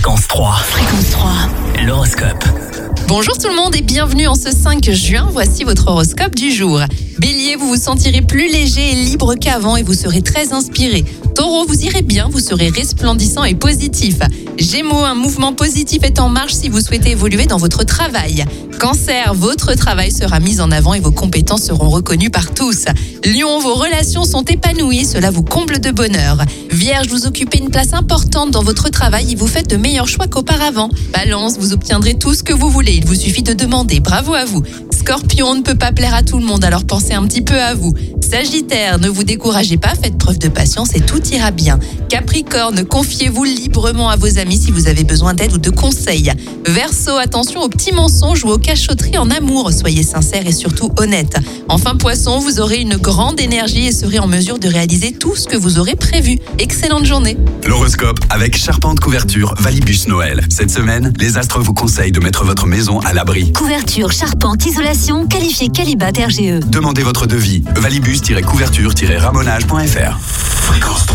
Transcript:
Fréquence 3. Fréquence 3. L'horoscope. Bonjour tout le monde et bienvenue en ce 5 juin. Voici votre horoscope du jour. Bélier, vous vous sentirez plus léger et libre qu'avant et vous serez très inspiré. Taureau, vous irez bien, vous serez resplendissant et positif. Gémeaux, un mouvement positif est en marche si vous souhaitez évoluer dans votre travail. Cancer, votre travail sera mis en avant et vos compétences seront reconnues par tous. Lion, vos relations sont épanouies, cela vous comble de bonheur. Vierge, vous occupez une place importante dans votre travail et vous faites de meilleurs choix qu'auparavant. Balance, vous obtiendrez tout ce que vous voulez, il vous suffit de demander, bravo à vous. Scorpion, on ne peut pas plaire à tout le monde, alors pensez un petit peu à vous. Sagittaire, ne vous découragez pas, faites preuve de patience et tout ira bien. Capricorne, confiez-vous librement à vos amis si vous avez besoin d'aide ou de conseils. Verseau, attention aux petits mensonges ou aux cachotteries en amour, soyez sincère et surtout honnête. Enfin Poisson, vous aurez une grande énergie et serez en mesure de réaliser tout ce que vous aurez prévu. Excellente journée. L'horoscope avec Charpente Couverture Valibus Noël. Cette semaine, les astres vous conseillent de mettre votre maison à l'abri. Couverture, charpente, isolation, qualifié Qualibat RGE. Demandez votre devis. Valibus-couverture-ramonage.fr.